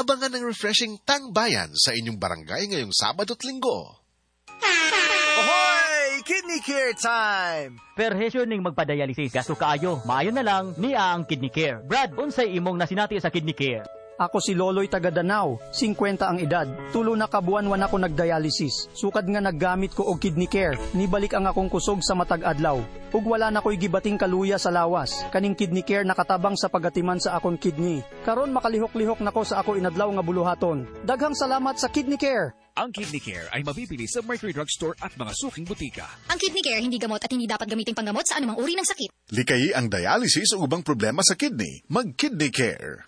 Abangan ng refreshing tangbayan sa inyong barangay ngayong Sabado at Linggo. Ahoy! Kidney Care time! Perhesyo ning magpadayalisis gasto kaayo. Maayo na lang niya ang Kidney Care. Brad, unsay imong nasinati sa Kidney Care? Ako si Loloy taga Danau, 50 ang edad. Tulo na kabuan-wan ako nagdialysis. Sukad nga naggamit ko og Kidney Care. Nibalik ang akong kusog sa matag adlaw. Ug wala na ko'y gibating kaluya sa lawas. Kaning Kidney Care nakatabang sa pagatiman sa akong kidney. Karon makalihok-lihok nako sa ako inadlaw nga buluhaton. Daghang salamat sa Kidney Care. Ang Kidney Care ay mabibili sa Mercury Drugstore at mga suking butika. Ang Kidney Care hindi gamot at hindi dapat gamiting panggamot sa anumang uri ng sakit. Likayi ang dialysis o ubang problema sa kidney. Mag-Kidney Care.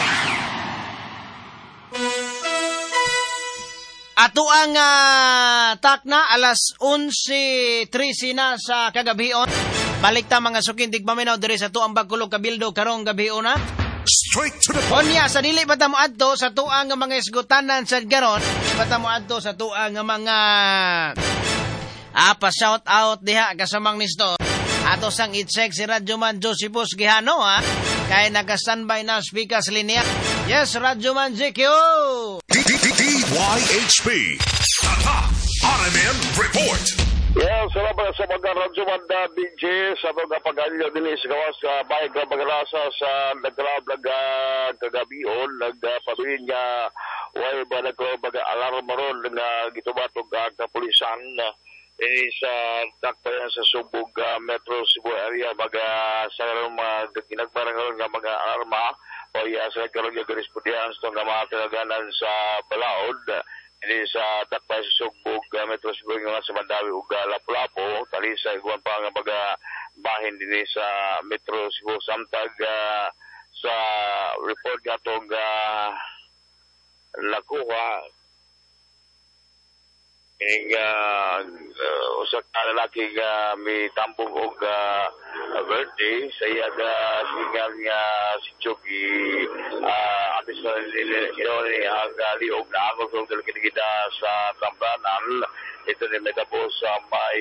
Ato ang takna alas 11:13 na sa kagabion. Balik ta mga sukintig paminaw diri sa tuang Bagkulog Kabildo karong gabion na. Straight to the point. Onya sa dili pa ta mo adto sa tuang nga mga isgutanan sa garon, pa ta mo adto sa tuang nga mga pa shout out diha kasamang nisto. Ato sang i-check si Radyoman Josephus Gihano kay naka-standby na speaker sa linya. Yes, Radyoman JQ. DYHP Tatak RMN Report. Yes, salamat sa mga Radyoman na DJ sa mga pag-alila din sa gawas sa bahay ng Pagrasa sa nagkarab kagabion, nagpatuloy niya wala ba nag-alarm maron na gitubatog ang kapulisan sa takpayan sa Subog Metro Cebu area sa ginagmarangal ng mga arma o sa nagkaroon yung respondihan sa mga tinaganan sa Balaod sa takpayan sa Subog Metro Cebu sa Mandawi ug Lapu-Lapu tali sa iguan pa nga mga bahin din sa Metro Cebu samtag sa report gatong nakuha usak na lalaki may tambong og birthday sa iya singal nga si Chucky atis na ni ang liog na angol kung dalagin sa tambanan ito ni metapos sa may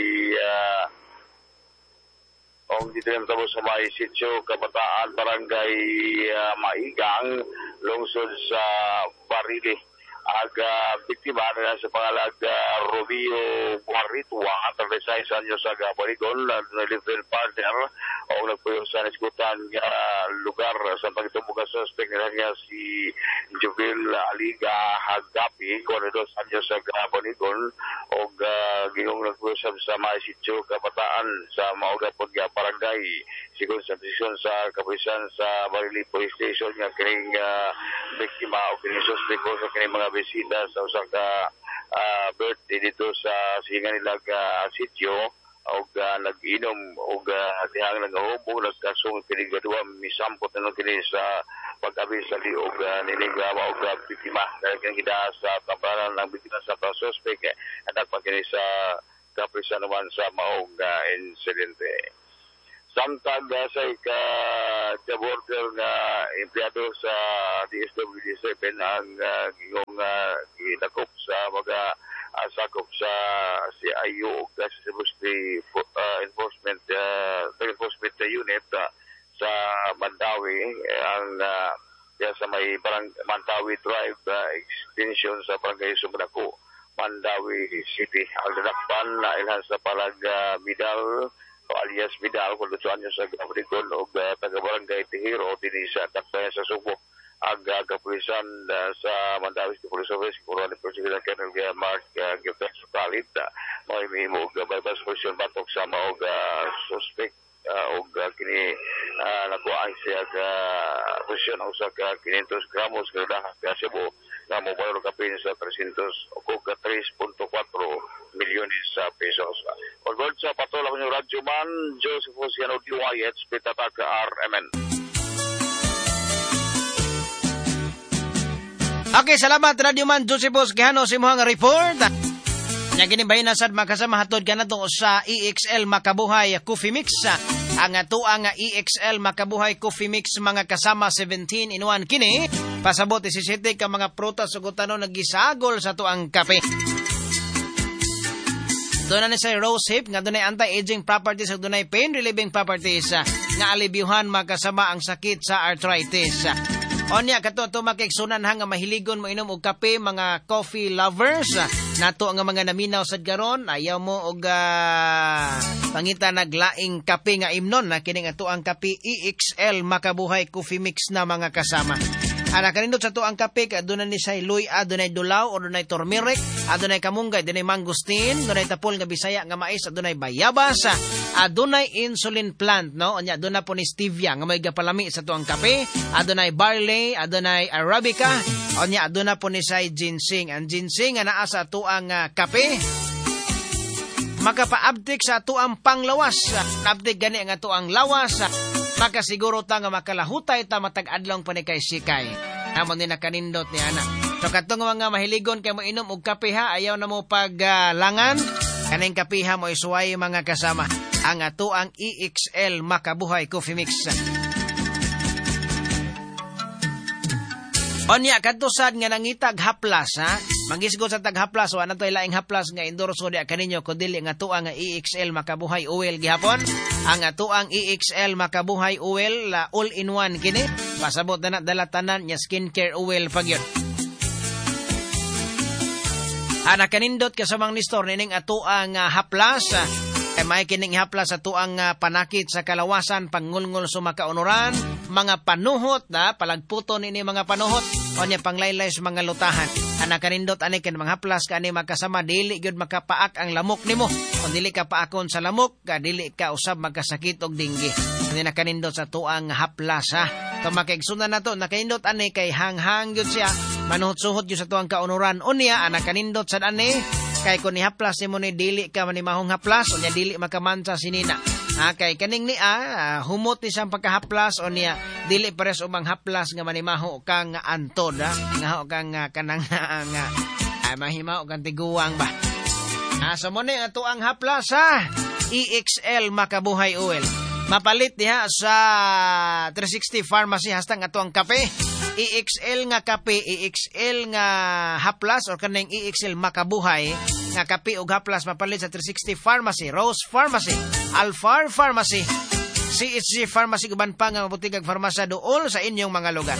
dito na metapos sa may sitio Kabataan Barangay Maigang lungsod sa Barili aga biktima na sa pangalag Romeo Guarritua at resay sa inyo sa Gabarigol na live partner o nagpuyo sa nasgutan nga lugar sa pagtumbuga sa suspect niya si Jubil Aliga Hagapi konedo sa inyo sa Gabarigol o gingong nagpuyo sa mga sityo Kabataan sa mauga po nga barangay sigon sa desisyon sa kapulisan sa Barili Police Station nga kining biktima o kining suspect sa kining mga bisita sa usang birthday dito sa singa nila sityo o nag-inom o tihang nag-ahubo nagkasong pinigdadua misampot na nung kini sa pag-abi sa liog niligawa o biktima dahil kinigida sa tambaran ng biktima sa suspect at nagpagkini sa kapulisan naman sa maong insidente. Samtang sa ika-border na empleyado sa DSWD-7 ang gingong ginakop sa mga sakop sa CIU sa Cebu State Enforcement Unit sa Mandawi ang sa may Mandawi Drive extension sa Barangay Sumrako, Mandawi City. Ang dadakpan na ilhan sa palag Midal alias Vidal kung lutuan nyo sa Gabricol o taga-barangay Tihiro din sa takbayan sa Subo ang kapulisan sa Mandawi City Police Office Kuruan ni President Colonel Mark Gilbert Sukalit may mihimo bypass position batok sa maog suspect o kini nakuhaan siya posisyon ang sa 500 gramos kada Cebu na mobile kapin sa 300 o 3.4 milyones sa pesos. Pagod sa patulang ng Radyoman Joseph Luciano DYH Tatak RMN. Okay, salamat Radyoman Josephus Gihano sa imong report. Nya ginibahin na sad makasama hatod kanato sa EXL Makabuhay Coffee Mix. Ang atuang EXL Makabuhay Coffee Mix mga kasama 17 in 1 kini. Pasabot isisiti ka mga prutas ug tanon nagisagol sa tuang kape. Doon na sa Rose Hip nga dunay anti-aging properties ug dunay pain relieving properties nga alibyuhan makasama ang sakit sa arthritis. Onya kato makiksunan ha nga mahiligon mo inom og kape mga coffee lovers. Nato nga mga naminaw sad garon ayaw mo og pangita naglaing kape nga imnon na kining ato ang kape EXL Makabuhay Coffee Mix na mga kasama. Ana kanindot sa to ang kape kay adunay ni sayloy, adunay dulaw, adunay turmeric, adunay kamunggay, adunay mangustin, adunay tapol nga Bisaya nga mais, adunay bayabas, adunay insulin plant, no? Anya aduna po ni stevia nga may gapalami sa to ang kape, adunay barley, adunay arabica, anya aduna po ni say ginseng. Ang ginseng nga naa sa to ang kape makapaabtik sa to ang panglawas. Abtik gani nga to ang lawas. Makasiguro ta nga makalahutay ta matag-adlong panikay sikay. Amon ni nakanindot ni ana. So katong mga mahiligon kay mo inom og kape ha, ayaw na mo paglangan. Kaning kape ha mo isuway mga kasama. Ang ato ang EXL Makabuhay Coffee Mix. Onya kadtosad nga nangitag haplas ha. Mangisgo sa tag haplas o ano to ilaing haplas nga endorso di kaninyo kundili nga tuwa nga EXL Makabuhay Oil gihapon. Ang atuang EXL Makabuhay Oil all in one kini. Pasabot na dalatanan nya skincare oil pagyon. Ana kanindot kasamang ni store nining atuang haplas. Kay may kining haplas sa tuang panakit sa kalawasan, pangulngol sa makaunuran, mga panuhot na palagputon ini mga panuhot o niya panglaylay sa mga lutahan. Ana kanindot ani ken mga haplas kani makasama dili gyud makapaak ang lamok nimo. Kung dili ka paakon sa lamok, dili ka usab magkasakit og dinggi. Ani na kanindot sa tuang haplas ha. Kung makigsunan nato nakanindot ani kay hanghang gyud siya, manuhot-suhot gyud sa tuang kaunuran. Unya ana kanindot sad ani kay kun ni haplas nimo ni dili ka manimahong haplas o niya dili makamansa sinina. Kay kaning ni humot ni siyang pagkahaplas o niya dili pares umang haplas nga manimaho kang antod nga kang kanang mahimaho kang tiguang ba. So mo ni ato ang haplas ha. EXL Makabuhay Oil. Mapalit diha sa 360 Pharmacy hastang ato ang kape. EXL nga kape, EXL nga haplas or kanang EXL Makabuhay nga kape ug haplas mapalit sa 360 Pharmacy, Rose Pharmacy, Alfar Pharmacy, CHG Pharmacy uban pa nga mabutigag farmasya dool sa inyong mga lugar.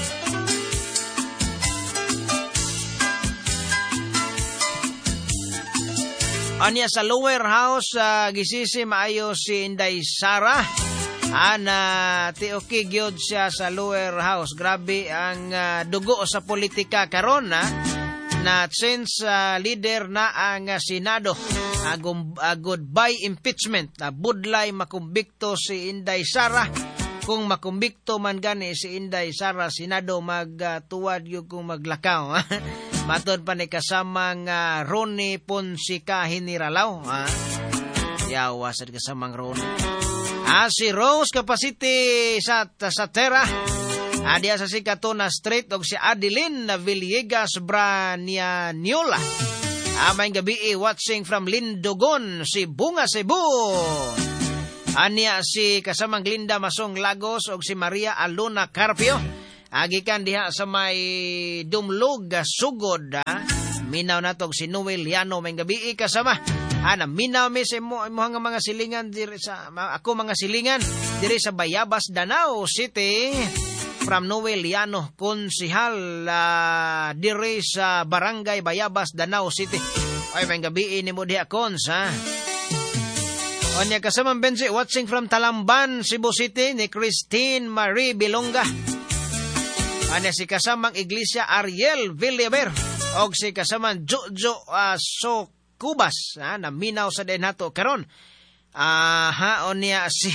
Anya sa lower house gisisi maayo si Inday Sara. Ana tiokig gyud siya sa lower house. Grabe ang dugo sa politika karon na since leader na ang Senado. Goodbye impeachment. Budlay makumbikto si Inday Sara. Kung makumbikto man gani si Inday Sara, Senado magtuwad yung kung maglakaw. Matod pa ni kasamang Ronnie Ponsica Hiniralaw. Yawa sa kasamang Ronnie. Si Rose Capacity sa Tera. Diya sa si Katona Street og si Adeline Villegas Branianiola. May gabi watching from Lindogon, si Bunga Cebu. Anya si kasamang Glinda Masong Lagos og si Maria Aluna Carpio. Agikan diha sa may Dumlog Sugod. Minaw natog si Noel Llano may gabi kasama. Minaw mi sa mga silingan diri sa ako mga silingan diri sa Bayabas, Danau City. From Noel Llano, konsihal diri sa Barangay Bayabas, Danau City. Ay may gabi ni mo diha kons ha. Onya kasamang Benzi watching from Talamban, Cebu City ni Christine Marie Bilonga. Anya si kasamang Iglesia Ariel Villaver og si kasamang Jojo Sokubas na minaw sa den nato karon. Onya si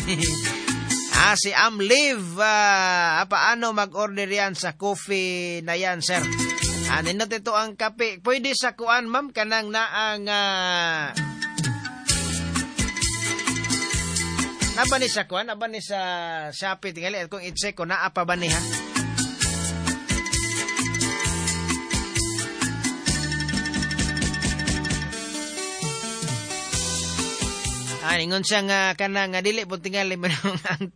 si Amliv paano mag-order yan sa coffee na yan sir. Ninot ito ang kape. Pwede sa kuan ma'am kanang naang naba ni sa kuan, naba ni sa Shopee tingali kung i-check ko naa pa ba niha. Ingon siya nga kanang dili po tingali man ang